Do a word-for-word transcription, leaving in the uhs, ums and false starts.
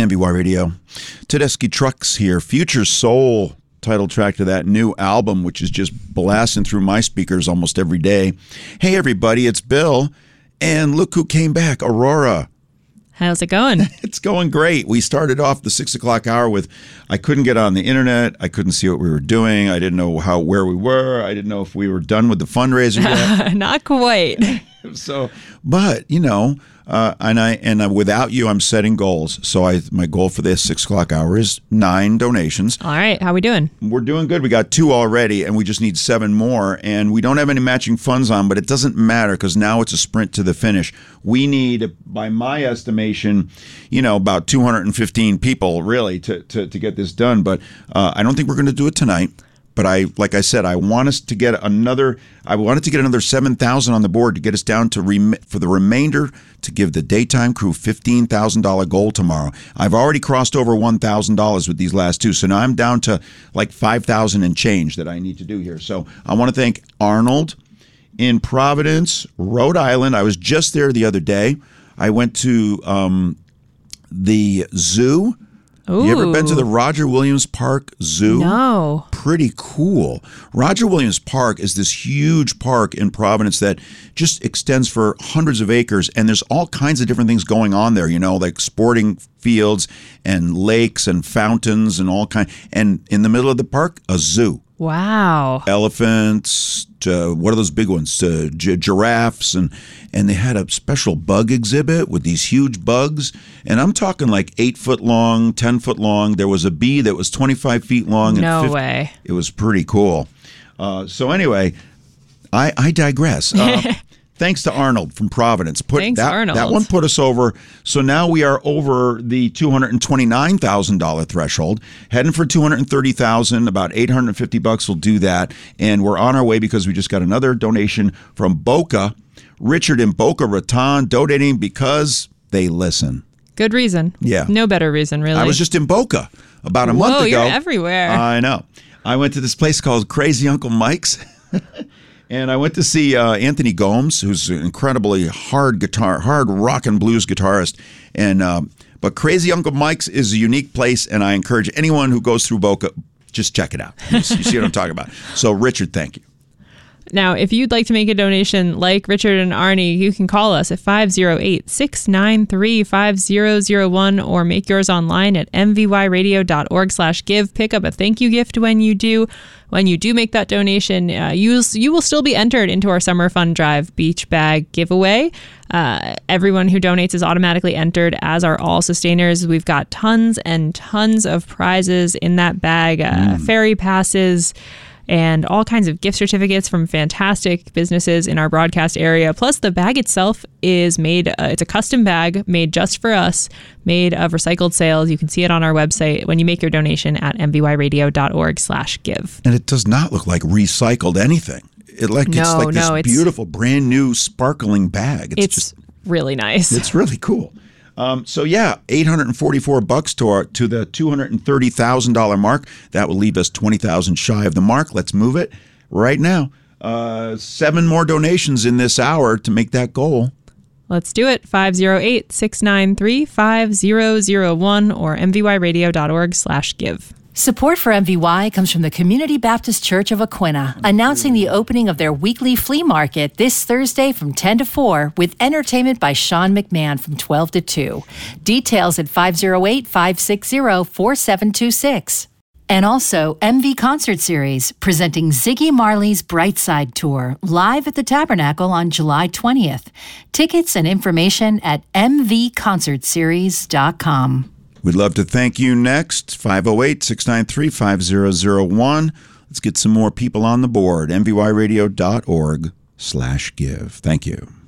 M V Y Radio. Tedeschi Trucks here. Future Soul, title track to that new album, which is just blasting through my speakers almost every day. Hey, everybody, it's Bill. And look who came back, Aurora. How's it going? It's going great. We started off the six o'clock hour with, I couldn't get on the internet. I couldn't see what we were doing. I didn't know how where we were. I didn't know if we were done with the fundraiser yet. Not quite. So, but, you know, uh, and I and uh, without you, I'm setting goals. So I my goal for this six o'clock hour is nine donations. All right. How we doing? We're doing good. We got two already, and we just need seven more. And we don't have any matching funds on, but it doesn't matter because now it's a sprint to the finish. We need, by my estimation, you know, about two hundred fifteen people really to, to, to get this done. But uh, I don't think we're going to do it tonight. But I, like I said, I want us to get another. I wanted to get another seven thousand on the board to get us down to rem, for the remainder to give the daytime crew fifteen thousand dollar goal tomorrow. I've already crossed over one thousand dollars with these last two, so now I'm down to like five thousand and change that I need to do here. So I want to thank Arnold in Providence, Rhode Island. I was just there the other day. I went to um, the zoo. Ooh. You ever been to the Roger Williams Park Zoo? No. Pretty cool. Roger Williams Park is this huge park in Providence that just extends for hundreds of acres, and there's all kinds of different things going on there, you know, like sporting fields and lakes and fountains and all kind. And in the middle of the park, a zoo. Wow. Elephants, to, what are those big ones? To gi- giraffes, and and they had a special bug exhibit with these huge bugs, and I'm talking like eight foot long, ten foot long. There was a bee that was twenty-five feet long. And no fifty way. It was pretty cool. Uh, so anyway, I, I digress. Uh, Thanks to Arnold from Providence. Put Thanks, that, Arnold. That one put us over. So now we are over the two hundred twenty-nine thousand dollars threshold, heading for two hundred thirty thousand dollars. About eight hundred fifty bucks will do that. And we're on our way because we just got another donation from Boca. Richard in Boca Raton donating because they listen. Good reason. Yeah. No better reason, really. I was just in Boca about a Whoa, month ago. you're everywhere. I know. I went to this place called Crazy Uncle Mike's. And I went to see uh, Anthony Gomes, who's an incredibly hard guitar, hard rock and blues guitarist. And um, but Crazy Uncle Mike's is a unique place, and I encourage anyone who goes through Boca, just check it out. You see, you see what I'm talking about. So, Richard, thank you. Now, if you'd like to make a donation like Richard and Arnie, you can call us at five oh eight, six nine three, five oh oh one or make yours online at m v y radio dot org slash give. Pick up a thank you gift when you do. When you do make that donation, uh, you, you will still be entered into our Summer Fun Drive beach bag giveaway. Uh, everyone who donates is automatically entered, as are all sustainers. We've got tons and tons of prizes in that bag, uh, mm. ferry passes, and all kinds of gift certificates from fantastic businesses in our broadcast area. Plus, the bag itself is made, uh, it's a custom bag made just for us, made of recycled sales. You can see it on our website when you make your donation at m v y radio dot org slash give. And it does not look like recycled anything. It like no, It's like no, this it's, beautiful, brand new, sparkling bag. It's, it's just really nice. It's really cool. Um, so yeah, eight hundred forty-four bucks to our to the two hundred thirty thousand dollars mark. That will leave us twenty thousand shy of the mark. Let's move it right now. Uh, seven more donations in this hour to make that goal. Let's do it. five oh eight, six nine three, five oh oh one or m v y radio dot org slash give. Support for M V Y comes from the Community Baptist Church of Aquinnah, announcing the opening of their weekly flea market this Thursday from ten to four with entertainment by Sean McMahon from twelve to two. Details at five oh eight, five six oh, four seven two six. And also M V Concert Series, presenting Ziggy Marley's Brightside Tour live at the Tabernacle on July twentieth. Tickets and information at m v concert series dot com. We'd love to thank you next. five oh eight, six nine three, five oh oh one. Let's get some more people on the board. m v y radio dot org slash give. Thank you.